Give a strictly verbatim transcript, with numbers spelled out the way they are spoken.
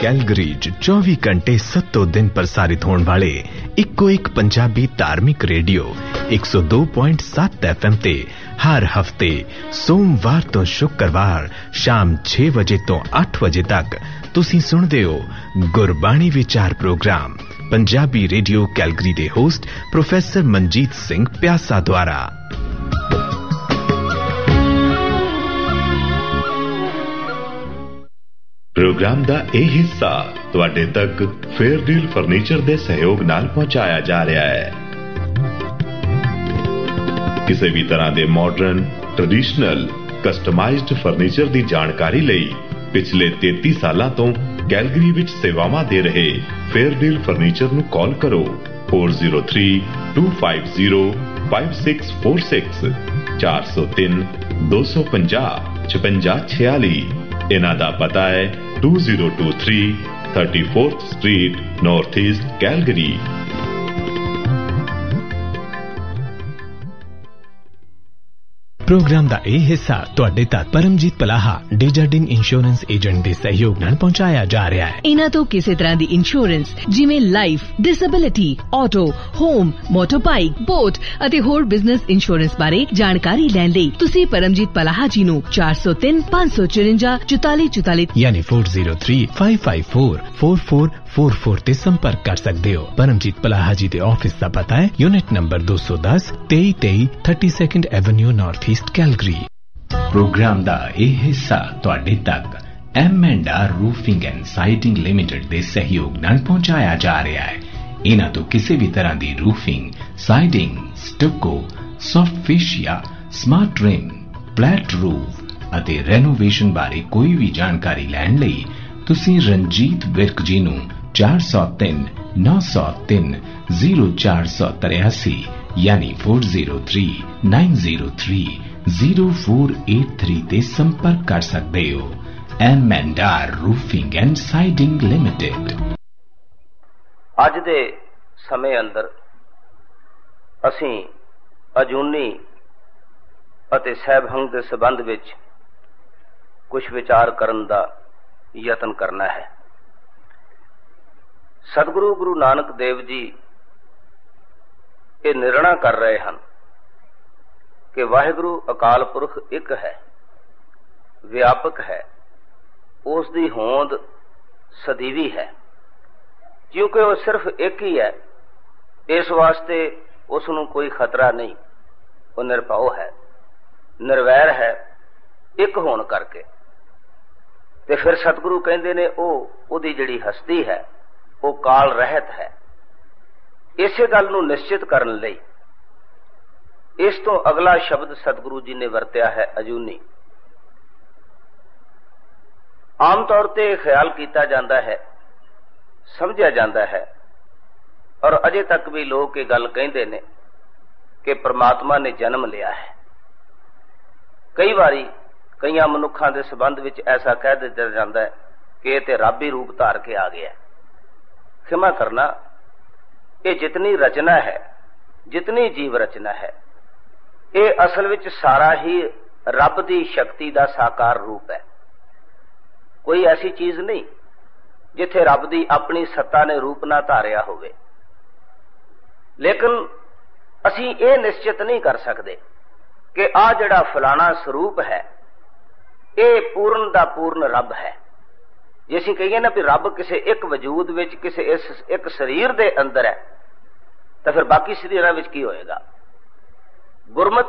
Calgary चौबीस घंटे सत्तों दिन प्रसारित होने वाले इको एक पंजाबी धार्मिक रेडियो एक सौ दो पॉइंट सात एफ एम ते हर हफ्ते सोमवार तो शुक्रवार शाम छह बजे तो आठ बजे तक तुसी सुनदे हो गुरबाणी विचार प्रोग्राम पंजाबी रेडियो कैलगरी दे होस्ट प्रोफेसर मनजीत सिंह प्यासा द्वारा। प्रोग्राम दा यह हिस्सा तुहाडे तक फेयर डील फर्नीचर दे सहयोग नाल पहुंचाया जा रहा है। किसी भी तरह दे मॉडर्न ट्रेडिशनल कस्टमाइज्ड फर्नीचर दी जानकारी लई पिछले तैंतीस सालां तो कैलगरी विच सेवावां दे रहे फेयर डील फर्नीचर नूं कॉल करो four zero three to five zero five six four six चार सौ तीन दो सौ पंजाह छपंजा छियाली। इन्हां दा पता है to zero to three thirty fourth street north east Calgary. Programme दा यह हिस्सा तुहाडे तक परमजीत पलाहा डेजर्डिन इंश्योरेंस एजेंट दे सहयोग नाल पहुंचाया जा रहा है। इन्हां तो किसी तरह दी इंश्योरेंस जिवें life, disability, auto, home, motorbike, boat अते होर बिजनेस इंश्योरेंस बारे जानकारी लैण लई तुसी परमजीत पलाहा जी नूं चार सौ तीन पांच सौ चुरंजा चौताली चौताली यानी four zero three five five four four four four four ते संपर्क कर सकते हो। परमजीत पलाहा जी दे ऑफिस का पता है यूनिट नंबर दो सौ दस तेई तेई thirty second Avenue north east Calgary. Programme दा यह हिस्सा तुहाडे तक M and are roofing and siding limited दे सहयोग नाल पहुंचाया जा रहा है। इन्हां तो किसी भी तरह दी roofing, siding, stucco, soft fascia, smart rim, flat roof अते रेनोवेशन बारे कोई भी जानकारी लैण लई तुसी रंजीत विर्क जी नूं चार सौ तीन नौ सौ तीन जीरो चार सौ तिरासी यानी four zero three nine zero three zero four eight three ते संपर्क कर सकते हो। M and are roofing and siding limited. अज दे समय अंदर असीं अजूनी अते सहभंग दे संबंध विच कुछ विचार करन दा यतन करना है। सतगुरु गुरु नानक देव जी ये निर्णय कर रहे हैं कि वाहिगुरु अकाल पुरख एक है, व्यापक है, उसकी होंद सदीवी है। क्योंकि वह सिर्फ एक ही है, इस वास्ते उसनों कोई खतरा नहीं, वो निरभव है, निर्वैर है, एक होने करके। ते फिर सतगुरु कहते ने ओदी जिहड़ी हस्ती है वो काल रहत है। इसे गल नूं निश्चित करन लई इस तो अगला शब्द सतगुरु जी ने वरत्या है अजूनी। आम तौर पर ख्याल किया जाता है, समझा जाता है और अजे तक भी लोग ये गल कहते ने कि परमात्मा ने जन्म लिया है। कई बारी कई मनुखों के संबंध में ऐसा कह दिया जाता है कि यह तो रब ही रूप धार के आ गया। क्षमा करना, ये जितनी रचना है, जितनी जीव रचना है, ये असल विच सारा ही रब की शक्ति का साकार रूप है। कोई ऐसी चीज नहीं जिथे रब की अपनी सत्ता ने रूप ना धारिया होवे। लेकिन असी ये निश्चित नहीं कर सकते कि आ जिहड़ा फलाना स्वरूप है ये पूर्ण दा पूर्ण रब है। जे असीं कहिए ना भी रब किसी एक वजूद विच किसी इस एक शरीर दे अंदर है तो फिर बाकी शरीरां विच की होएगा। गुरमत